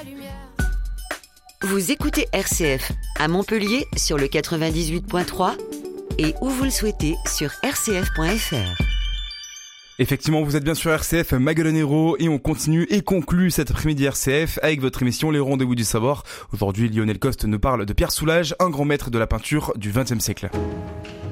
Vous écoutez RCF à Montpellier sur le 98.3 et où vous le souhaitez sur rcf.fr. Effectivement, vous êtes bien sur RCF Magalonero et on continue et conclut cet après-midi RCF avec votre émission Les Rendez-vous du Savoir. Aujourd'hui, Lionel Coste nous parle de Pierre Soulages, un grand maître de la peinture du XXe siècle.